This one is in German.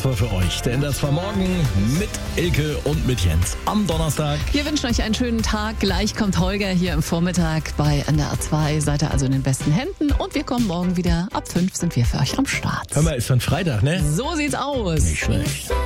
war für euch der NDR 2 Morgen mit Ilke und mit Jens am Donnerstag. Wir wünschen euch einen schönen Tag. Gleich kommt Holger hier im Vormittag bei NDR 2. Seid ihr also in den besten Händen. Und wir kommen morgen wieder. Ab 5 sind wir für euch am Start. Hör mal, ist dann Freitag, ne? So sieht's aus. Nicht schlecht.